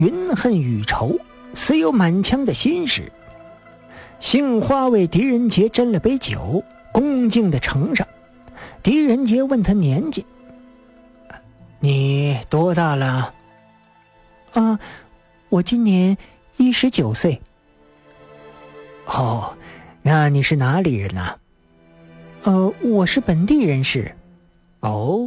云恨雨仇，似有满腔的心事。杏花为狄仁杰斟了杯酒，恭敬地呈上。狄仁杰问他年纪：“你多大了？”“ 我今年19岁。”“ 哦，那你是哪里人呢？”“ 我是本地人士。”“ 哦，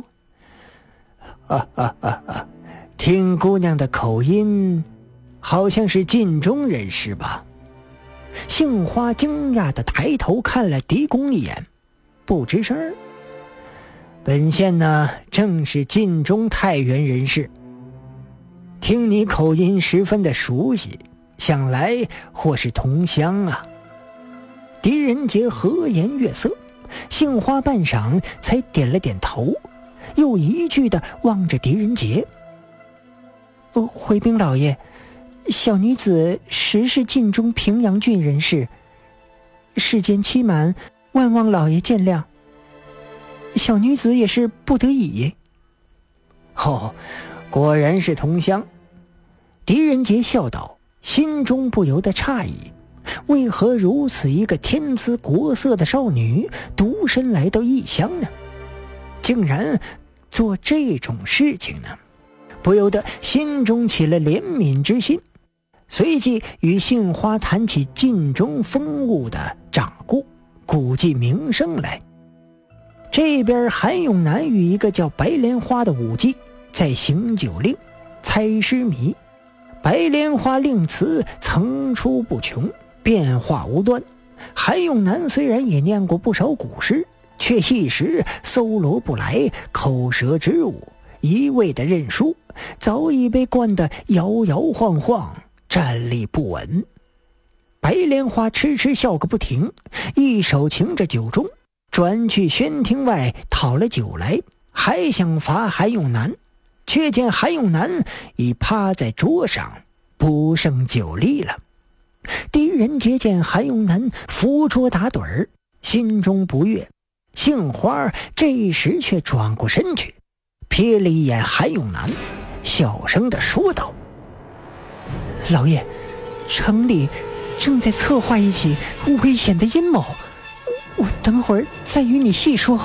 听姑娘的口音，好像是晋中人士吧？”杏花惊讶地抬头看了狄公一眼，不吱声。“本县呢，正是晋中太原人士。听你口音十分的熟悉，想来或是同乡啊。”狄仁杰和颜悦色，杏花半晌才点了点头，又一句地望着狄仁杰：“ 回禀老爷，小女子实是晋中平阳郡人士，世间欺瞒，万望老爷见谅。小女子也是不得已。”“ 哦，果然是同乡。”狄仁杰笑道，心中不由得诧异，为何如此一个天姿国色的少女独身来到异乡呢？竟然做这种事情呢？不由得心中起了怜悯之心，随即与杏花谈起晋中风物的掌故，估计名声来。这边韩永南与一个叫白莲花的舞伎在行酒令、猜诗谜。白莲花令词层出不穷，变化无端。韩永南虽然也念过不少古诗，却一时搜罗不来，口舌之误，一味的认输，早已被灌得摇摇晃晃，站立不稳。白莲花痴痴笑个不停，一手擎着酒盅，转去轩厅外讨了酒来，还想罚韩永南，却见韩永南已趴在桌上，不胜酒力了。狄仁杰见韩永南扶桌打盹儿，心中不悦，杏花这时却转过身去，瞥了一眼韩永南，小声地说道：“ 老爷，城里正在策划一起危险的阴谋，我等会儿再与你细说。”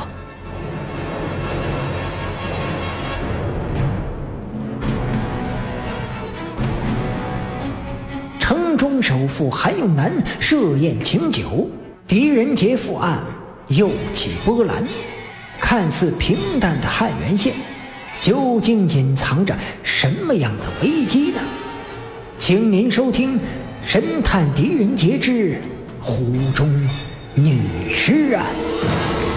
城中首富韩永南设宴请酒，狄仁杰赴案，又起波澜。看似平淡的汉源县，究竟隐藏着什么样的危机呢？请您收听《神探狄仁杰之湖中女尸案》。